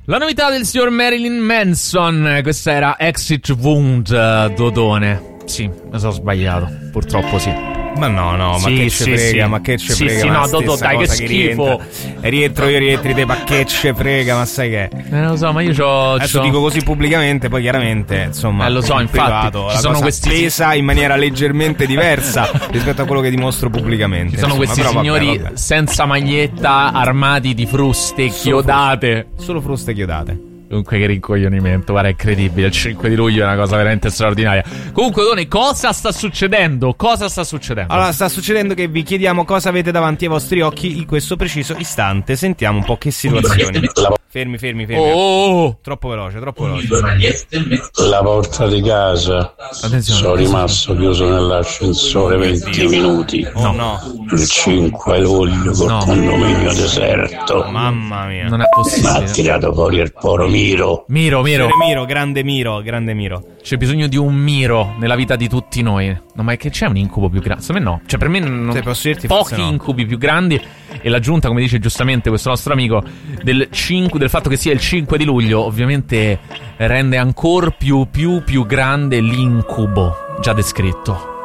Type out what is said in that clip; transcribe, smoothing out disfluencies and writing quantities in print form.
La novità del signor Marilyn Manson. Questa era Exit Wound, Dodone. Sì, mi sono sbagliato, purtroppo sì. Ma no, ma sì, che ce frega, ma che ce frega. Sì, ma no, Dodò, dai, che schifo. Rientro io, rientri te, ma che ce frega, ma sai che? Non lo so, ma io adesso dico così pubblicamente, poi chiaramente, insomma, lo so, infatti, privato, ci sono questi pesa in maniera leggermente diversa rispetto a quello che dimostro pubblicamente. Ci sono questi signori senza maglietta, armati di fruste chiodate. Solo fruste chiodate. Comunque che rincoglionimento, guarda, è incredibile. Il 5 di luglio è una cosa veramente straordinaria. Comunque, Done, cosa sta succedendo? Cosa sta succedendo? Allora, sta succedendo che vi chiediamo cosa avete davanti ai vostri occhi in questo preciso istante. Sentiamo un po' che situazioni. Fermi. Oh! Troppo veloce. La porta di casa. Attenzione. Sono rimasto chiuso nell'ascensore 20 minuti. No. Il 5 luglio col condominio deserto. Mamma mia. Non è possibile. Ma ha tirato fuori il poro Miro. Miro. Grande Miro. C'è bisogno di un Miro nella vita di tutti noi. No, ma è che c'è un incubo più grande? Secondo me no. Cioè, per me non posso dirti, pochi incubi più grandi. E l'aggiunta, come dice giustamente questo nostro amico, del fatto che sia il 5 di luglio, ovviamente rende ancora più grande l'incubo già descritto.